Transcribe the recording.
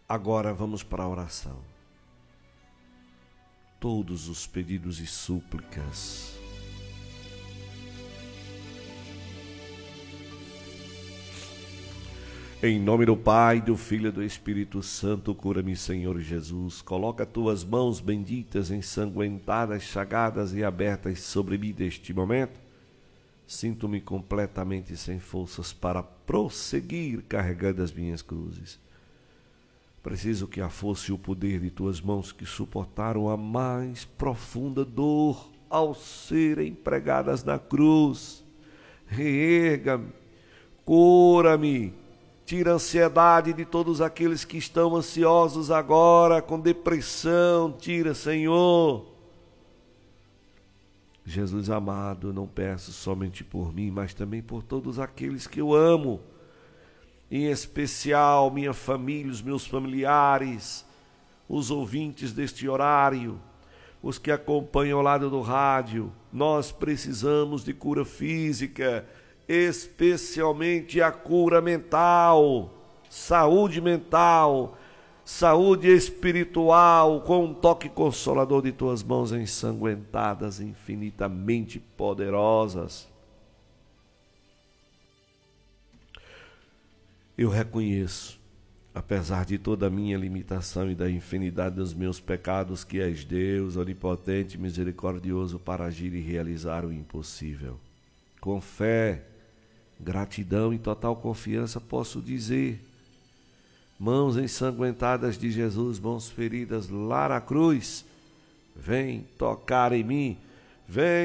Agora vamos para a oração. Todos os pedidos e súplicas em nome do Pai, do Filho e do Espírito Santo, cura-me, Senhor Jesus. Coloca tuas mãos benditas, ensanguentadas, chagadas e abertas sobre mim neste momento. Sinto-me completamente sem forças para prosseguir carregando as minhas cruzes. Preciso que a força e o poder de tuas mãos que suportaram a mais profunda dor ao serem pregadas na cruz. Reerga-me, cura-me. Tira a ansiedade de todos aqueles que estão ansiosos agora, com depressão. Tira, Senhor. Jesus amado, não peço somente por mim, mas também por todos aqueles que eu amo. Em especial minha família, os meus familiares, os ouvintes deste horário, os que acompanham ao lado do rádio. Nós precisamos de cura física, especialmente a cura mental, saúde espiritual, com um toque consolador de tuas mãos ensanguentadas, infinitamente poderosas. Eu reconheço, apesar de toda a minha limitação e da infinidade dos meus pecados, que és Deus, onipotente e misericordioso para agir e realizar o impossível. Com fé, gratidão e total confiança posso dizer: mãos ensanguentadas de Jesus, mãos feridas lá na cruz, vem tocar em mim, vem